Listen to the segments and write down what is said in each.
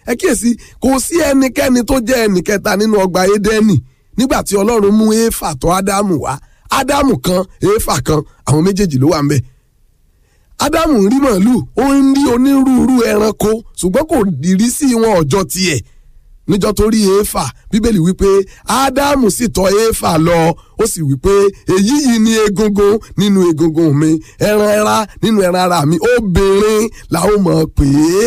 ẹ kíyèsí kò sí ẹnikẹ́ni tó jẹ́ ẹnìkẹta nínú ọgbà Édẹ́nì nígbà tí Ọlọ́run mú Éfà tọ̀ Ádámù wá. Ádámù kan Éfà kan àwọn méjèèjì ló wà ń bẹ̀. Ádámù ń rí màálù, ó ń rí onírúurú ẹranko ṣùgbọ́n kò ìrísí wọn ọjọ́ tiẹ̀. Níjọ́ tó rí Éfà, Bíbélì wípé Ádámù sì tọ̀ Éfà lọ, ó sì wípé èyí yìí ni egungun nínú egungun mi, ẹran ara nínú ẹran ara mi, obìnrin la ó mọ̀ pé.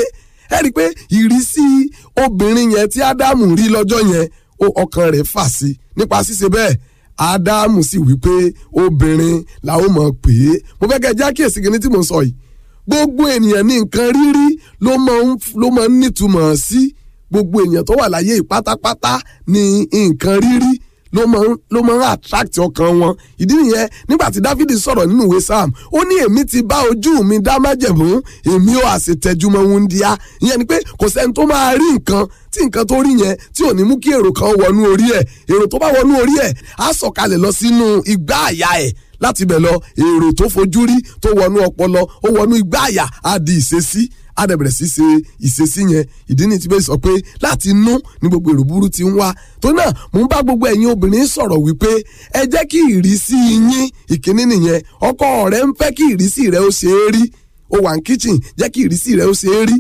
Ẹ rí i pé ìrísí obìnrin yẹn tí Ádámù rí lọ́jọ́ yẹn ọkàn rẹ̀ fà sí. Nípa ṣíṣe bẹ́ẹ̀ Ádámù sì wípé obìnrin la ó mọ̀ pé. Mo fẹ́ kẹ́ já kíyèsí kíní tí mo sọ yìí. Gbogbo ènìyàn ní nǹkan rírí ló máa ń nítumọ̀ sí. Gbogbo èèyàn tó wà láyé pátápátá ní nǹkan rírí ló máa ń attract ọkàn wọn. Ìdí nìyẹn nígbà tí Dáfídì sọ̀rọ̀ nínú ìwé Sáàmù, ó ní èmi ti bá ojú mi dá májẹ̀mú, èmi ó àṣetẹjúmọ́ wúńdíá. Ìyẹn ni pé kò sẹ́ni tó máa rí nǹkan tí nǹkan tó rí yẹn tí ò ní mú kí èrò kan wọnú orí ẹ̀. Èrò tó bá wọnú orí ẹ̀ á sọ̀kalẹ̀ lọ sínú igbá àyà ẹ̀. Láti bẹ̀ lọ èrò tó fojú rí tó wọnú ọpọlọ ó wọnú igbá àyà á di ìṣesí. Á dẹ̀ bẹ̀rẹ̀ sí ṣe ìṣesí yẹn. Ìdí ni tí bẹ́ẹ̀ sọ pé láti inú ni gbogbo èrò burú ti ń wá. Tó náà mò ń bá gbogbo ẹ̀yin obìnrin sọ̀rọ̀ wípé ẹ jẹ́ kí ìrísí yín ìkíní nìyẹn. Ọkọ rẹ̀ ń fẹ́ kí ìrísí rẹ̀ ó ṣe é rí. Ó wà ní kitchen, jẹ́ kí ìrísí rẹ̀ ó ṣe é rí.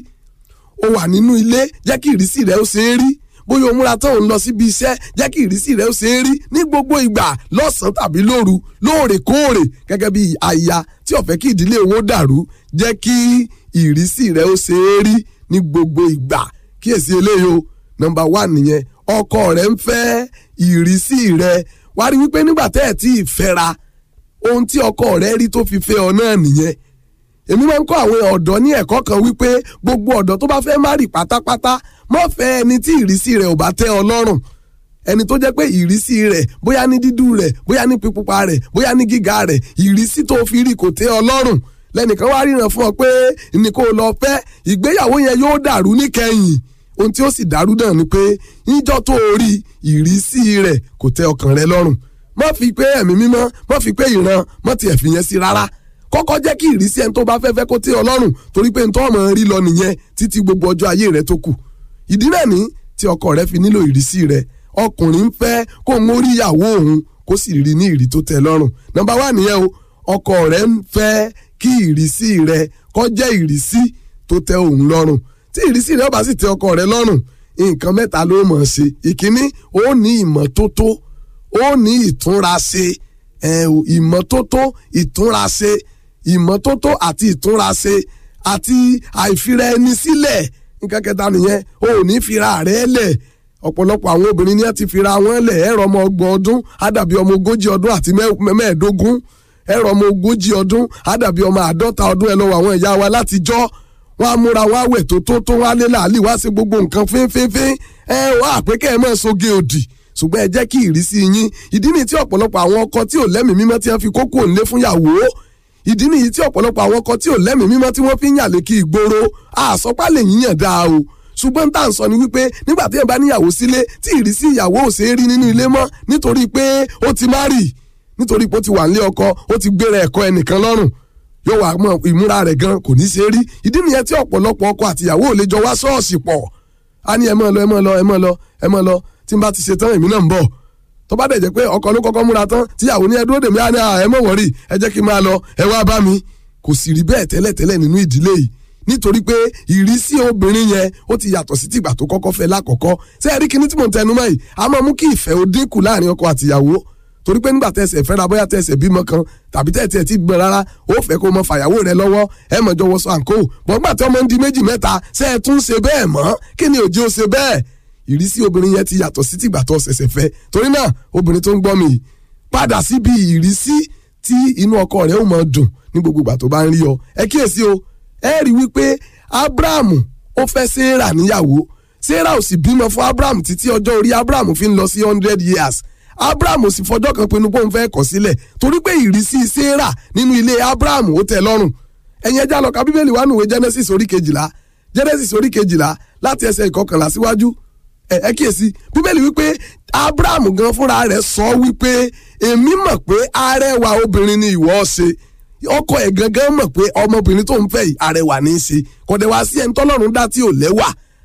Ó wà nínú ilé, jẹ́ kí ìrísí rẹ̀ ó ṣe é rí. Bóyá o múra tán ò ń lọ síbi iṣẹ́, jẹ́ kí ìrísí rẹ̀ ó ṣe é rí ní gbogbo ìgbà, lọ́sàn-án tàbí lóru, lóòrèkóòrè, gẹ́gẹ́ bí aya tí ó fẹ́ kí ìdílé wọn dàrú. Jẹ́ kí ìrísí rẹ̀ ó ṣe é rí ní gbogbo ìgbà. Kíyèsí eléyìí o, number 1 nìyẹn. Ọkọ rẹ̀ ń fẹ́ ìrísí rẹ̀. Wá rí wípé nígbà tẹ́ ẹ̀ tí ì fẹ́ra, ohun tí ọkọ rẹ̀ rí tó fi fẹ́ ọ náà nìyẹn. Èmi máa ń kọ́ àwọn ọ̀dọ́ ní ẹ̀kọ́ kan wípé gbogbo ọ̀dọ́ tó bá fẹ́ márì pátápátá má fẹ́ ẹni tí ìrísí rẹ̀ ò bá tẹ́ ọ lọ́rùn. Ẹni tó jẹ́ pé ìrísí rẹ̀ bóyá ní dídú rẹ̀, bóyá ní pípupa rẹ̀, bóyá ní gíga rẹ̀, ìrísí tó fi rí kò tẹ́ ọ lọ́rùn. Lẹ́nìkan wá ríran fún ọ pé ní kó lọ fẹ́, ìgbéyàwó yẹn yóò dàrú níkẹyìn. Ohun tí ó sì dàrú náà ni pé níjọ́ tó rí ìrísí rẹ̀ kò tẹ́ ọkàn rẹ lọ́rùn. Má fi pé ẹ̀mí mímọ́, má fi pé ìran, má tiẹ̀ fi yẹn sí rárá. Kọ́kọ́ jẹ́ kí ìrísí ẹni tó bá fẹ́ kó tẹ́ ọ lọ́rùn, torí pé ntọ́ ọmọ rí lọ nìyẹn títí gbogbo ọjọ́ ayé rẹ tó kù. Ìdí náà ni tí ọkọ rẹ fi nílò ìrísí rẹ. Ọkùnrin ń fẹ́ kó ń rí ìyàwó òun kó sì rí ní ìrí tó tẹ́ lọ́rùn. Number 1 nìyẹn o. Ọkọ rẹ ń fẹ́ kí ìrísí rẹ kó jẹ́ ìrísí tó tẹ́ òun lọ́rùn. Tí ìrísí rẹ ó bá sì tẹ́ ọkọ rẹ lọ́rùn, nǹkan mẹ́ta ló mọ̀ ṣe. Ìkíní, ó ní ìmọ́tótó, ó ní ìtúnraṣe. Ìmọ́tótó, ìtúnraṣe, ìmọ́tótó àti ìtúnraṣe àti àìfira ẹni sílẹ̀. Nǹkan kẹta nìyẹn, ó ní fira rẹ̀ lẹ̀. Ọ̀pọ̀lọpọ̀ àwọn obìnrin ni wọ́n ti fira wọn lẹ̀. Ẹ̀rọ ọmọ 30 ọdún á dàbí ọmọ 40 ọdún àti 15. Ẹ̀rọ ọmọ 40 ọdún á dàbí ọmọ 50 ọdún. Ẹ lọ wọ àwọn ìyá wa látijọ́, wọ́n á múra, wọ́n á wẹ̀ tó wọ́n á lé làálì, wọ́n á ṣe gbogbo nǹkan fínfínfín. Wọ́n á pé kẹ́ ẹ máa soge òdì, ṣùgbọ́n ẹ jẹ́ kí ìrísí yín. Ìdí nìyí tí ọ̀pọ̀lọpọ̀ àwọn ọkọ tí ò lẹ́mìí mímọ́ tí wọ́n fi kókó òǹlé fún yàwó. Ìdí nìyí tí ọ̀pọ̀lọpọ̀ àwọn ọkọ tí ò lẹ́mìí mímọ́ tí wọ́n fi ń yàlé kí ìgboro. Àsọpá lè yíyàn dáa o, ṣùgbọ́n tá à ń sọ ni wípé nígbà tí ẹ bá níyàwó sílé tí ìrísí ìyàwó ò ṣe é rí nínú ilé mọ́ nítorí pé ó ti márì, nítorí pé ó ti wà nílé ọkọ, ó ti gbéra ẹ̀kọ́ ẹnìkan lọ́rùn, yóò wá mọ ìmúra rẹ̀ gan kò ní ṣe é rí. Ìdí nìyẹn tí ọ̀pọ̀lọpọ̀ ọkọ àtìyàwó ò lè jọ wá ṣọ́ọ̀ṣì pọ̀. A ní ẹ mọ́ lọ tí n bá ti ṣe tán èmi náà ń bọ̀. Tó bá dẹ̀ jẹ́ pé ọkọ ló kọ́kọ́ múra tán tíyàwó ní ẹ dúró dè mí, á ní ẹ mọ̀ wọ́rì, ẹ jẹ́ kí n máa lọ, ẹ wá bá mi. Kò sì rí bẹ́ẹ̀ tẹ́lẹ̀tẹ́lẹ̀ nínú ìdílé yìí, nítorí pé ìrísí obìnrin yẹn ó ti yàtọ̀ sí tìgbà tó kọ́kọ́ fẹ́ lákọ̀ọ́kọ́. Ṣé ẹ rí kinní tí mò ń tẹnu mọ́ yìí? A máa mú kí ìfẹ́ ó dínkù láàrin ọkọ àtìyàwó, torí pé nígbà tẹ̀sẹ̀ fẹ́ra, bóyá tẹ̀sẹ̀ bímọ kan tàbí tẹ̀sẹ̀ tí gbọ́n rárá, ó fẹ́ kó mọ fàyàwó rẹ lọ́wọ́, ẹ mọ̀ jọ wọṣọ àǹkó. Bọ̀gbà tí ọmọ ń di 2 mẹ́ta, ṣé ẹ tún ṣe bẹ́ẹ̀ mọ́? Kí ni òjì ó ṣe bẹ́ẹ̀? Ìrísí obìnrin yẹn ti yàtọ̀ sí tìgbà tó ṣẹ̀ṣẹ̀ fẹ́. Torí náà obìnrin tó ń gbọ́ mi, padà síbi ìrísí tí inú ọkọ rẹ̀ ó máa dùn ní gbogbo ìgbà tó bá ń rí ọ. Ẹ kíyèsí o, ẹ rí wípé Ábúráhámù ó fẹ́ Séérà níyàwó. Séérà ò sì bímọ fún Ábúráhámù títí ọjọ́ orí Ábúráhámù fi ń lọ sí 100 years. Ábúráhámù sì fọjọ́ kan pinnu pé òun fẹ́ kọ̀ sílẹ̀ torí pé ìrísí Séérà nínú ilé Ábúráhámù ó tẹ́ lọ́rùn. Ẹ̀yin ẹja lọ ka Bíbélì wá nùwé Genesis orí 12, Genesis orí 12 láti ẹsẹ̀ 11 síwájú. Ẹ kíyèsí, Bíbélì wípé Ábúráhámù gan fúnra rẹ̀ sọ wípé èmi mọ̀ pé arẹwà obìnrin ni ìwọ ṣe. Ọkọ ẹ̀ gangan mọ̀ pé ọmọbìnrin tó ń fẹ́ yìí arẹwà ní í ṣe. Kò dẹ̀ wá sí ẹni tọ́lọ́run dá tí ò lẹ́wà.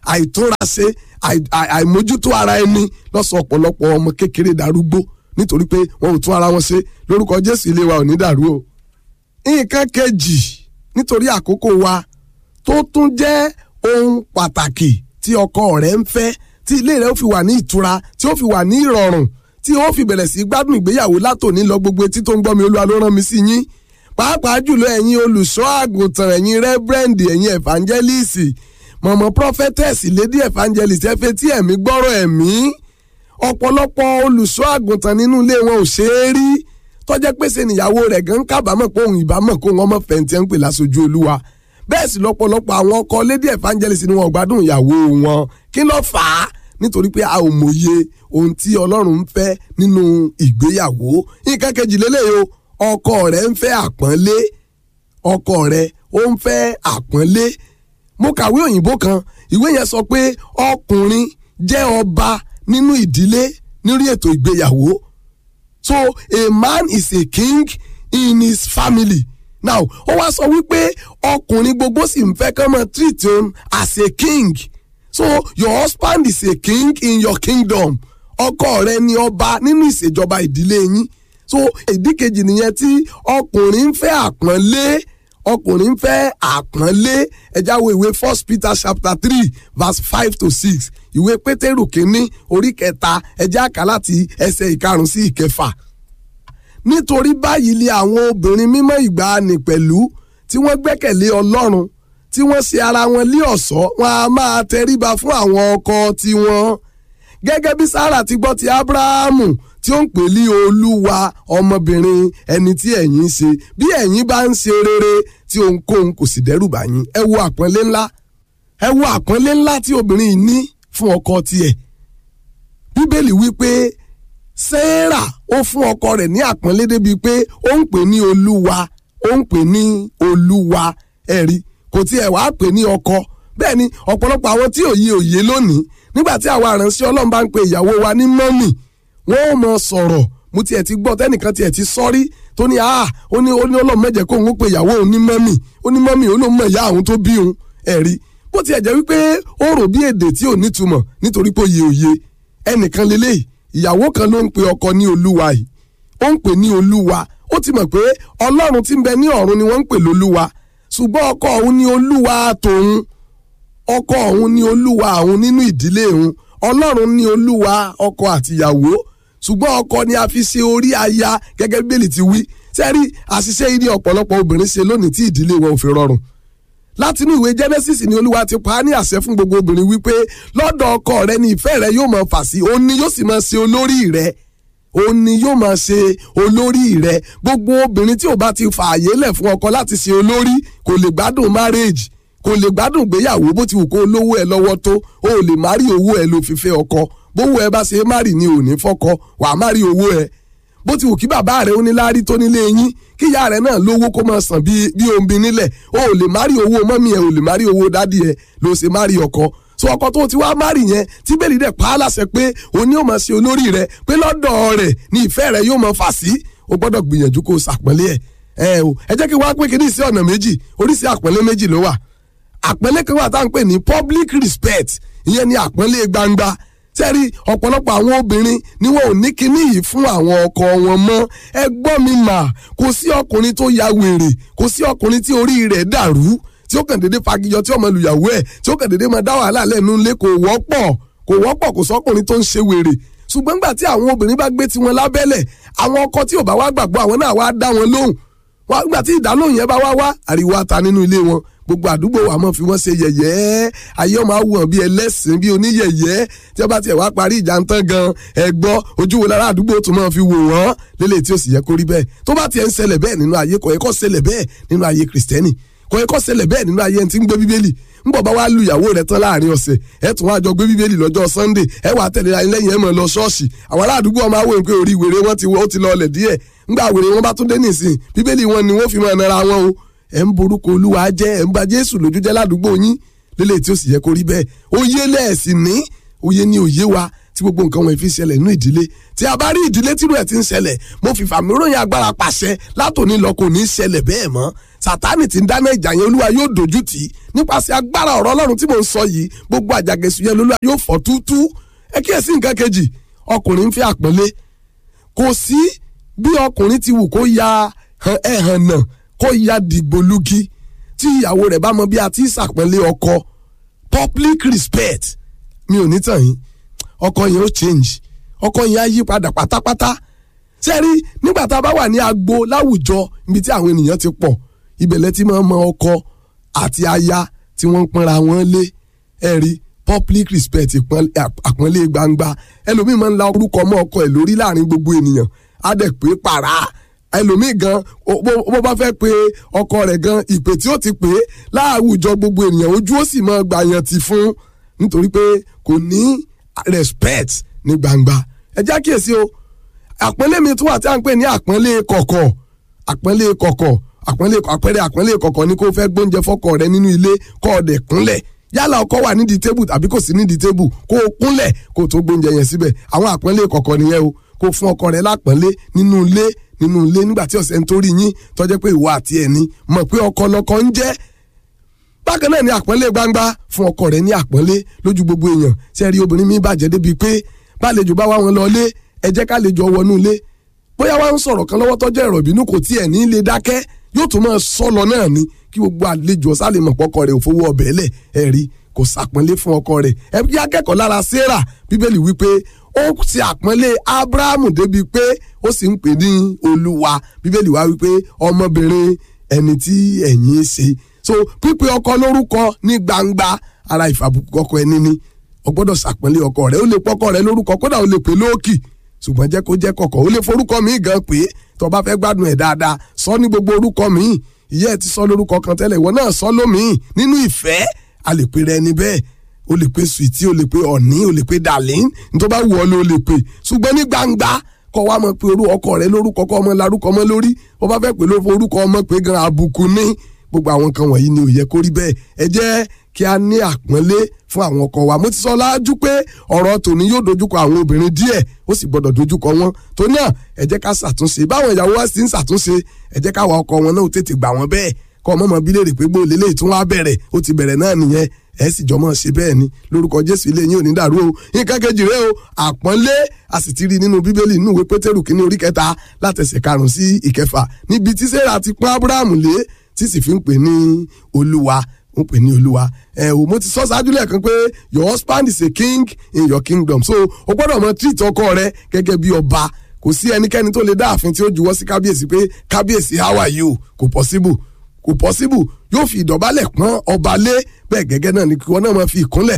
àìtúnraṣe àìmójútó ara ẹni lọ́sọ̀ ọ̀pọ̀lọpọ̀ ọmọ kékeré darúgbó nítorí pé wọn ò tún ara wọn ṣe. Lórúkọ Jésù ilé wa ò ní dàrú o. Nǹkan kejì nítorí àkókò wa tó tún jẹ́ ohun pàtàkì tí ọkọ rẹ̀ ń fẹ́ tí ilé rẹ̀ ó fi wà ní ìtura tí ó fi wà ní ìrọ̀rùn tí ó fi bẹ̀rẹ̀ sí gbádùn ìgbéyàwó látòní lọ. Gbogbo etí tó ń gbọ́ mi, Olúwa ló rán mi sí yín, pàápàá jùlọ ẹ̀yin olùṣọ́ àgùntàn, ẹ̀yin rẹ́bírẹ́ǹdì, ẹ̀yin evangelist, mọ̀mọ́ prophetess, lady evangelist, ẹ fetí ẹ̀mí gbọ́rọ̀ ẹ̀mí. Ọ̀pọ̀lọpọ̀ olùṣọ́ àgùntàn nínú ilé wọn ò ṣe é rí tọ́jẹ́ pèsè níyàwó rẹ̀ gan kábàámọ̀ pé òun ìbámọ̀ kó wọn mọ̀ fẹ̀ǹtì ẹ̀ ń pè láṣojú Olúwa. Bẹ́ẹ̀ sì lọ́pọ̀lọpọ̀ àwọn ọkọ lady evangelist ni wọn ò gbádùn ìyàwó wọn. Kí ló fà á? Nítorí pé a ò mòye ohun tí Ọlọ́run ń fẹ́ nínú ìgbéyàwó. Nǹkan kejì lélẹ́yìí o, ọkọ rẹ̀ ń fẹ́ àpọ́nlé. Ọkọ rẹ̀ ó ń fẹ́ àpọ́nlé. Mo kàwé òyìnbó kan, ìwé yẹn sọ pé ọkùnrin jẹ́ ọba nínú ìdílé nírí ètò ìgbéyàwó. So a man is a king in his family. Now ó wá sọ wípé ọkùnrin gbogbo sì ń fẹ́ kán máa treat him as a king. So your husband is a king in your kingdom. Ọkọ rẹ ni ọba nínú ìṣèjọba ìdílé yín. So ìdí kejì nìyẹn tí ọkùnrin ń fẹ́ àpọ́nlé. Ọkùnrin ń fẹ́ àpọ́nlé. Ẹ já wo ìwé 1 Peter chapter 3 verse 5-6. Ìwé Pétérù kínní orí 3 ẹ já kà láti ẹsẹ̀ 5 sí 6. Nítorí báyìí lé àwọn obìnrin mímọ́ ìgbàanì pẹ̀lú tí wọ́n gbẹ́kẹ̀lé Ọlọ́run tí wọ́n ṣe ara wọn lé ọ̀ṣọ́, wọn a máa tẹríba fún àwọn ọkọ tiwọn. Gẹ́gẹ́ bí Sárà ti gbọ́ ti Ábúráhámù tí ó ń pè ní Olúwa, ọmọbìnrin ẹni tí ẹ̀yin ṣe, bí ẹ̀yin bá ń ṣe rere tí ohunkóhun kò sì dẹ́rù bà yín. Ẹ wo àpọ́nlé ńlá, ẹ wo àpọ́nlé ńlá tí obìnrin yìí ní fún ọkọ tiẹ̀. Bíbélì wí pé Sárà ó fún ọkọ rẹ̀ ní àpọ́nlé débi pé ó ń pè ní Olúwa, ó ń pè ní Olúwa. Ẹ̀rí kò tiẹ̀ wá pè ní ọkọ. Bẹ́ẹ̀ ni ọ̀pọ̀lọpọ̀ àwọn tí òye lónìí, nígbà tí àwa àránṣẹ́ Ọlọ́run bá ń pe ìyàwó wa ní mọ́mì, wọ́n ò mọ sọ̀rọ̀. Mo tiẹ̀ ti gbọ́ tẹ́nìkan tiẹ̀ ti sọ́rí tó ní ó ní Ọlọ́run mẹ́jẹ̀ kó òun ó pe ìyàwó òun ní mọ́mì. Ó ní mọ́mì ó ló mọ ìyá òun tó bí òun. Ẹ̀rí bó tiẹ̀ jẹ́ wípé ó rò bí èdè tí ò nítumọ̀ nítorí pé òye ẹnìkan lélẹ́yìí. Ìyàwó kan ló ń pe ọkọ ní Olúwa yìí, ó ń pè ní Olúwa. Ó ti mọ̀ pé Ọlọ́run tí ń bẹ ní ọ̀run ni wọ́n ń pè lólúwa, ṣùgbọ́n ọkọ òun ni Olúwa tòun. Ọkọ òun ni Olúwa òun nínú ìdílé òun. Ọlọ́run ni Olúwa ọkọ àtìyàwó, ṣùgbọ́n ọkọ ni a fi ṣe orí aya gẹ́gẹ́ bí Bíbélì ti wí. Sẹ́rí àṣìṣe yìí ni ọ̀pọ̀lọpọ̀ obìnrin ṣe lónìí tí ìdílé wọn ò fi rọrùn. Látinú ìwé Genesis ni Olúwa ti pa á ní àṣẹ fún gbogbo obìnrin wípé lọ́dọ̀ ọkọ rẹ ni ìfẹ́ rẹ yóò máa fà sí, òun ni yóò sì máa ṣe olórí rẹ. Òun ni yóò máa ṣe olórí rẹ. Gbogbo obìnrin tí ò bá ti fààyè lẹ̀ fún ọkọ láti ṣe olórí kò lè gbádùn marriage, kò lè gbádùn ìgbéyàwó. Bó ti wù kó lówó ẹ lọ́wọ́ tó, o ò lè má rí owó ẹ ló fi fẹ́ ọkọ. Bówó ẹ bá ṣe má rí ni ò ní fọ́kọ, wàá má rí owó ẹ. Bó ti wù kí bàbá rẹ ó ní láárí tó nílé yín, kí ìyá rẹ náà lówó kó máa sàn bí ombi nílẹ̀, o ò lè má rí owó mọ́mí ẹ, ò lè má rí owó dádì ẹ ló ṣe má rí ọkọ. So ọkọ tó ti wá má rí yẹn tí Bíbélì dẹ̀ pa á láṣẹ pé òun ni ó máa ṣe olórí rẹ, pé lọ́dọ̀ rẹ̀ ni ìfẹ́ rẹ yóò máa fà sí. O gbọ́dọ̀ gbìyànjú kó o ṣàpọ́nlé ẹ̀. Ẹ jẹ́ kí wá pé kí ní sí ọ̀nà méjì, oríṣi àpọ́nlé méjì ló wà. Àpọ́nlé kan wà tá à ń pè ní public respect, ìyẹn ni àpọ́nlé gbangba. Sẹ́rí ọ̀pọ̀lọpọ̀ àwọn obìnrin ni wọn ò ní kinní yìí fún àwọn ọkọ wọn mọ́. Ẹ gbọ́ mi mà, kò sí ọkùnrin tó ya wèrè, kò sí ọkùnrin tí orí rẹ̀ dàrú, tí ó kàn déédéé fagijọ tí ó máa lùyàwó ẹ̀, tí ó kàn déédéé máa dá wàhálà lẹ́nu ilé. Kò wọ́pọ̀, kò sọ́kùnrin tó ń ṣe wèrè. Ṣùgbọ́n nígbà tí àwọn obìnrin bá gbé tiwọn lábẹ́lẹ̀, àwọn ọkọ tí ò bá wá gbàgbọ́ àwọn náà wá dá wọn lóhùn. Nígbà tí ìdálóhùn yẹn bá wá ariwo ata nínú ilé wọn. Gbogbo àdúgbò wa mọ̀ fi wọ́n ṣe yẹ̀yẹ́, ayé ọmọ àwòrán bíi ẹlẹ́sìn bíi oníyẹ̀yẹ́. Tí wọ́n bá tiẹ̀ wá parí ìjà ń tán gan, ẹ gbọ́ ojú wo lára àdúgbò tó máa fi wò wọ́n lélẹ̀ tí ó sì yẹ kó rí bẹ́ẹ̀. Tó bá tiẹ̀ ń ṣẹlẹ̀ bẹ́ẹ̀ nínú ayé, kò yẹ kó ṣẹlẹ̀ bẹ́ẹ̀ nínú ayé Kristẹni, kò yẹ kó ṣẹlẹ̀ bẹ́ẹ̀ nínú ayé ẹni tí ń gbé Bíbélì. ń bọ̀ bá wá lu ìyàwó rẹ̀ tán láàrin ọ̀sẹ̀ ẹ tún wá jọ gbé Bíbélì lọ́jọ́ Sunday ẹ wà tẹ̀lé ra lẹ́yìn ẹ mọ̀ lọ ṣọ́ọ̀ṣì. àwọn aládùúgbò ọmọ àwọn èèyàn pé orí wèrè wọn ti lọ ọlẹ̀ díẹ̀ ńgbà wèrè wọn bá tún dé nìsín Bíbélì wọn ni wọ́n fi máa nara wọn o. ẹ ń borúkọ Olúwa jẹ́ ẹ ń ba Jésù lójú jẹ́ ládùúgbò yín lélẹ̀ tí ó sì yẹ kó rí bẹ́ẹ̀. òye lẹ́ẹ̀sìn ní òye ni òye wa tí gbogbo nǹkan wọn fi ṣẹlẹ̀ nínú ìdílé tí a bá rí ìdílé tírú ẹ̀ ti ń ṣẹlẹ̀ mo fi fàmì ròyìn agbára pàṣẹ látòní lọ kò ní í ṣẹlẹ̀ bẹ́ẹ̀ mọ́ Sátánì tí ń dáná ìjà yẹn Olúwa yóò dojú tì í nípasẹ̀ agbára ọ̀rọ̀ Ọlọ́run tí mò ń sọ yìí. Gbogbo àjàgẹ̀sù yẹn Olúwa yóò fọ́ túútú. Ẹ kíyèsí nǹkan kejì, ọkùnrin ń fẹ́ àpọ́nlé. Kò sí bí ọkùnrin ti wù kó ya ẹ̀hàn náà, kó ya dìgbòlugi, tí ìyàwó rẹ̀ bá mọ bí a ti ṣàpọ́nlé ọkọ, public respect, mi ò ní tàn yín, ọkọ yẹn ó change, ọkọ yẹn á yí padà pátápátá. Sẹ́rí nígbà tá a bá wà ní agbo láwùjọ ibi tí àwọn ènìyàn ti pọ̀, ibẹ̀lẹ̀ tí máa ń mọ ọkọ àti aya tí wọ́n ń pọ́nra wọn lé. Ẹ̀rí public respect, àpọ́nlé gbangba. Ẹlòmíì máa ń la orúkọ mọ́ ọkọ ẹ̀ lórí láàrin gbogbo ènìyàn, á dẹ̀ pé pàrà. Ẹlòmíì gan bó bá fẹ́ pe ọkọ rẹ̀ gan, ìpè tí ó ti pè é láwùjọ gbogbo ènìyàn ojú ó sì máa gbàyàn tì fún, nítorí pé kò ní respect ní gbangba. Ẹ jẹ́ kíyèsí o, àpọ́nlé mi tún wà tí a ń pè ní àpọ́nlé kọ̀kọ̀. Àpọ́nlé kọ̀kọ̀, àpọ́nlé kọ̀kọ̀ ni kó fẹ́ gbóúnjẹ fọ́kọ rẹ nínú ilé kó ọ̀dẹ̀ kúnlẹ̀. Yálà ọkọ wà nídìí tébù tàbí kò sí nídìí tébù, kó o kúnlẹ̀ kó o tó gbóúnjẹ yẹn síbẹ̀. Àwọn àpọ́nlé kọ̀kọ̀ nìyẹn o, kó fún ọkọ rẹ lápọ́nlé nínú ilé nígbà tí ọ̀sẹ̀ ń torí yín tó jẹ́ pé ìwọ àti ẹni mọ̀ pé ọkọ lọkọ ń jẹ́. Bákan náà ni àpọ́nlé gbangba, fún ọkọ rẹ ní àpọ́nlé lójú gbogbo èèyàn. Ṣé rí obìnrin mi bàjẹ́ débi pé bálejò bá wá wọn lọ lé, ẹ jẹ́ ká lè jọ wọnú ilé. Bóyá wá ń sọ̀rọ̀ kan lọ́wọ́ tọ́jọ́ ẹ̀rọ̀ ìbínú kò tiẹ̀ ní lè dákẹ́, yóò tún máa sọ lọ náà ni kí gbogbo àlejò sálè mọ̀ pọ́kọ rẹ̀ ò fowó ọbẹ̀ lẹ̀. Ẹ̀rí kò sàpọ́nlé fún ọkọ rẹ̀. Ẹ bí akẹ́kọ̀ọ́ lára Sárà, Bíbélì wípé ó ti àpọ́nlé Ábúráhámù débi pé ó sì ń pè ní Olúwa. Bíbélì wá wípé ọmọbìnrin ẹni tí ẹ̀yin ṣe. So pípe ọkọ lórúkọ ní gbangba ara ìfàbùkù ọkọ ẹni ni. O gbọ́dọ̀ sàpọ́nlé ọkọ rẹ̀. Ó lè pọ́kọ rẹ̀ lórúkọ, kódà ó lè pè lóòkì, ṣùgbọ́n jẹ́ kó jẹ́ kọ̀kọ̀. Ó lè forúkọ míì gan pé tó bá fẹ́ gbádùn ẹ̀ dáadáa, sọ ní gbogbo orúkọ míì. Ìyá ẹ̀ ti sọ lórúkọ kan tẹ́lẹ̀, ìwọ náà sọ lómìí. Nínú ìfẹ́ a lè pe rẹ ní bẹ́ẹ̀. O lè pe sweetie, o lè pe honey, o lè pe darling, nítorí bá wù ọ́ ló lè pe. Ṣùgbọ́n ní gbangba kọ́ wa mọ̀ pé ọkọ rẹ lórúkọ, kọ́ ọmọ larúkọ mọ́ lórí. Ó bá fẹ́ pè lórúkọ ọmọ pé gan àbùkù ní. Gbogbo àwọn kan wọ̀nyí ni ò yẹ kó rí bẹ́ẹ̀. Ẹ jẹ́ kí a ní àpọ́nlé fún àwọn ọkọ wa. Mo ti sọ láájú pé ọ̀rọ̀ tòní yóò dojúkọ àwọn obìnrin díẹ̀, ó sì gbọ́dọ̀ dojúkọ wọn. Tó náà ẹ jẹ́ ká ṣàtúnṣe. Báwọn ìyàwó wa sì ń ṣàtúnṣe, ẹ jẹ́ káwa ọkọ wọn náà ó tètè gbà wọ́n bẹ́ẹ̀. Kọ́ ọmọ mọ̀ bí léèrè pé gbó lélẹ́yìí tún wá bẹ̀rẹ̀, ó ti bẹ̀rẹ̀ náà nìyẹn. Ẹ sì jọmọ́ ṣe bẹ́ẹ̀ ni lórúkọ Jésù, ilé yín ò ní dàrú o. Nǹkan kejì rẹ o, àpọ́nlé, a sì ti rí nínú Bíbélì nínú ìwé Pétérù kínní orí 3 látẹsẹ̀ 5 sí 6 níbi tí Sárà ti pọ́n Ábúráhámù lé tí sì fi ń pè ní Olúwa, ń pè ní Olúwa. Mo ti sọ ṣáájú lẹ́ẹ̀kan pé your husband is a king in your kingdom, so o gbọ́dọ̀ mọ treat ọkọ rẹ gẹ́gẹ́ bí ọba. Kò sí ẹnikẹ́ni tó lè dá ààfin tí ó juwọ́ sí kábíyèsí pé kábíyèsí how are you, kò possible. Yóò fi ìdọ̀bálẹ̀ pọ́n ọba lé, bẹ́ẹ̀ gẹ́gẹ́ náà ni kí wọ́n náà máa fi ìkúnlẹ̀